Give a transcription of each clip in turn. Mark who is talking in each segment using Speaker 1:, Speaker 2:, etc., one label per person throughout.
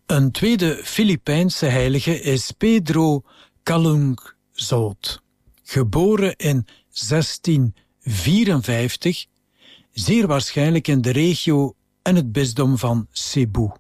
Speaker 1: Een tweede Filipijnse heilige is Pedro Calungsod, geboren in 1654, zeer waarschijnlijk in de regio en het bisdom van Cebu.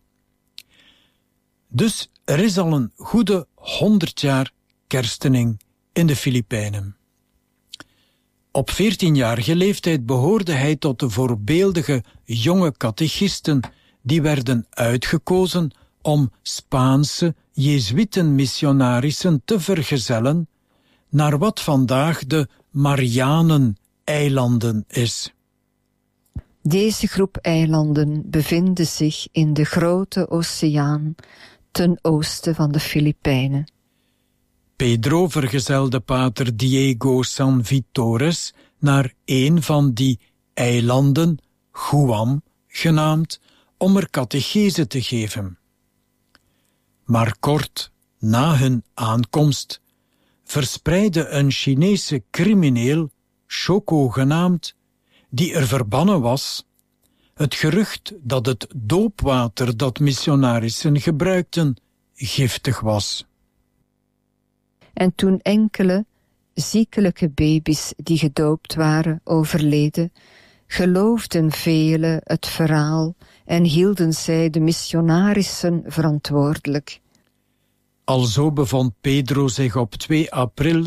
Speaker 1: Dus er is al een goede 100 jaar kerstening in de Filipijnen. Op 14-jarige leeftijd behoorde hij tot de voorbeeldige jonge catechisten die werden uitgekozen om Spaanse Jezuïten-missionarissen te vergezellen naar wat vandaag de Marianen-eilanden is.
Speaker 2: Deze groep eilanden bevinden zich in de grote oceaan ten oosten van de Filipijnen.
Speaker 1: Pedro vergezelde pater Diego San Vitores naar een van die eilanden, Guam genaamd, om er catechese te geven. Maar kort na hun aankomst verspreidde een Chinese crimineel, Choco genaamd, die er verbannen was, het gerucht dat het doopwater dat missionarissen gebruikten giftig was.
Speaker 2: En toen enkele ziekelijke baby's die gedoopt waren overleden, geloofden velen het verhaal en hielden zij de missionarissen verantwoordelijk.
Speaker 1: Alzo bevond Pedro zich op 2 april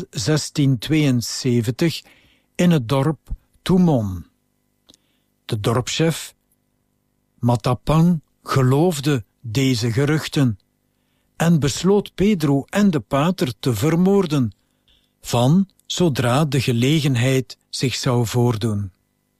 Speaker 1: 1672 in het dorp Tumon. De dorpschef, Matapang, geloofde deze geruchten en besloot Pedro en de pater te vermoorden, zodra de gelegenheid zich zou voordoen.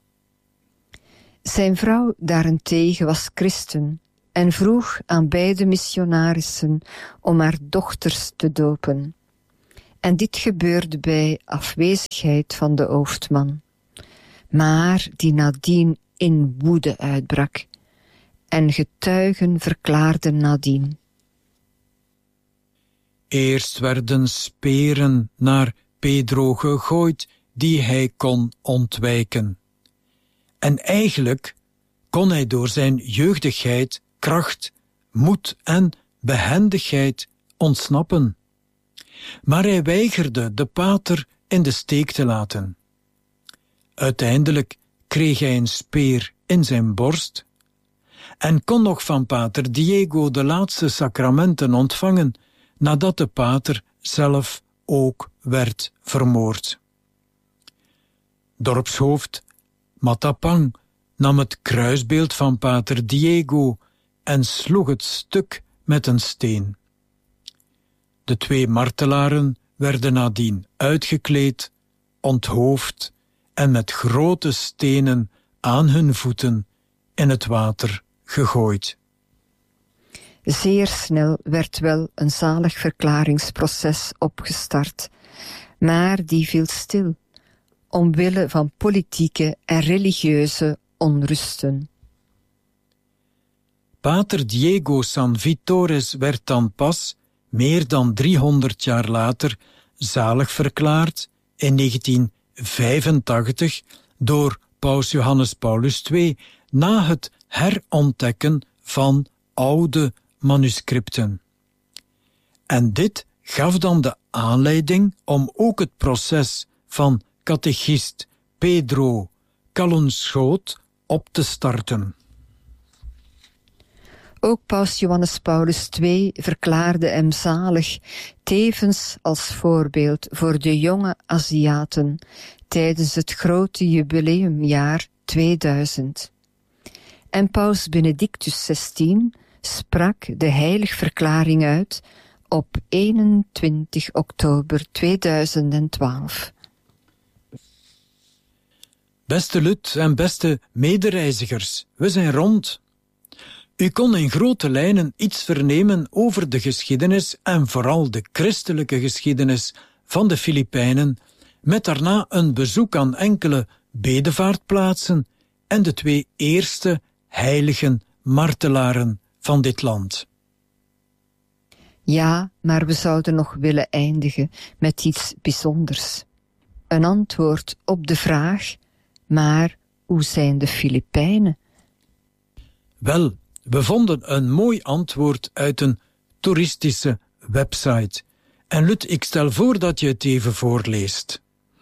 Speaker 2: Zijn vrouw daarentegen was christen en vroeg aan beide missionarissen om haar dochters te dopen. En dit gebeurde bij afwezigheid van de hoofdman, maar die nadien in woede uitbrak, en getuigen verklaarden nadien.
Speaker 1: Eerst werden speren naar Pedro gegooid die hij kon ontwijken. En eigenlijk kon hij door zijn jeugdigheid, kracht, moed en behendigheid ontsnappen. Maar hij weigerde de pater in de steek te laten. Uiteindelijk kreeg hij een speer in zijn borst en kon nog van pater Diego de laatste sacramenten ontvangen nadat de pater zelf ook werd vermoord. Dorpshoofd Matapang nam het kruisbeeld van pater Diego en sloeg het stuk met een steen. De 2 martelaren werden nadien uitgekleed, onthoofd en met grote stenen aan hun voeten in het water gegooid.
Speaker 2: Zeer snel werd wel een zaligverklaringsproces opgestart, maar die viel stil, omwille van politieke en religieuze onrusten.
Speaker 1: Pater Diego San Vitores werd dan pas, meer dan 300 jaar later, zalig verklaard in 1985 door paus Johannes Paulus II na het herontdekken van oude manuscripten. En dit gaf dan de aanleiding om ook het proces van catechist Pedro Calungsod op te starten.
Speaker 2: Ook paus Johannes Paulus II verklaarde hem zalig, tevens als voorbeeld voor de jonge Aziaten tijdens het grote jubileumjaar 2000. En paus Benedictus XVI sprak de heiligverklaring uit op 21 oktober 2012.
Speaker 1: Beste Lut en beste medereizigers, we zijn rond. U kon in grote lijnen iets vernemen over de geschiedenis en vooral de christelijke geschiedenis van de Filipijnen, met daarna een bezoek aan enkele bedevaartplaatsen en de 2 eerste heiligen martelaren van dit land.
Speaker 2: Ja, maar we zouden nog willen eindigen met iets bijzonders. Een antwoord op de vraag, maar hoe zijn de Filipijnen?
Speaker 1: Wel, We vonden een mooi antwoord uit een toeristische website. En Lut, ik stel voor dat je het even voorleest.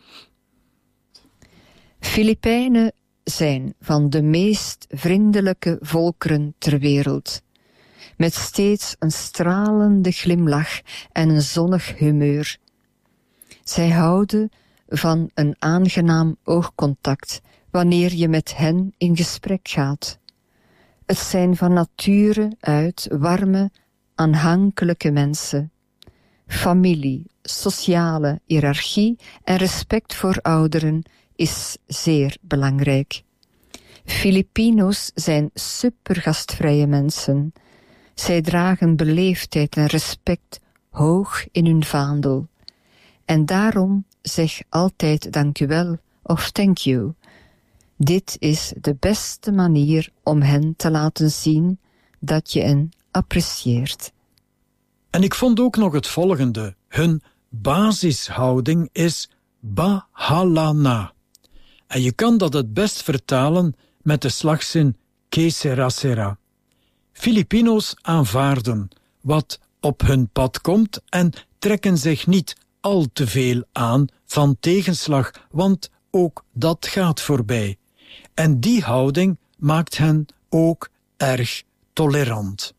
Speaker 2: Filipijnen zijn van de meest vriendelijke volkeren ter wereld, met steeds een stralende glimlach en een zonnig humeur. Zij houden van een aangenaam oogcontact wanneer je met hen in gesprek gaat. Het zijn van nature uit warme, aanhankelijke mensen. Familie, sociale hiërarchie en respect voor ouderen is zeer belangrijk. Filipino's zijn supergastvrije mensen. Zij dragen beleefdheid en respect hoog in hun vaandel. En daarom zeg altijd dank u wel of thank you. Dit is de beste manier om hen te laten zien dat je hen apprecieert.
Speaker 1: En ik vond ook nog het volgende. Hun basishouding is bahalana. En je kan dat het best vertalen met de slagzin que sera sera. Filipino's aanvaarden wat op hun pad komt en trekken zich niet al te veel aan van tegenslag, want ook dat gaat voorbij. En die houding maakt hen ook erg tolerant.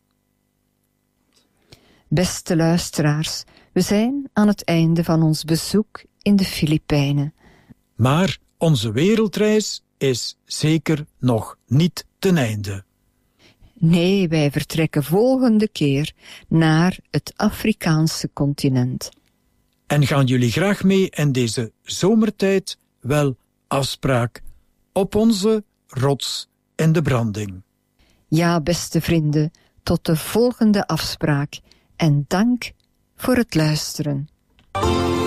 Speaker 2: Beste luisteraars, we zijn aan het einde van ons bezoek in de Filipijnen.
Speaker 1: Maar onze wereldreis is zeker nog niet ten einde.
Speaker 2: Nee, wij vertrekken volgende keer naar het Afrikaanse continent.
Speaker 1: En gaan jullie graag mee in deze zomertijd? Wel, afspraak op onze rots in de branding.
Speaker 2: Ja, beste vrienden, tot de volgende afspraak en dank voor het luisteren.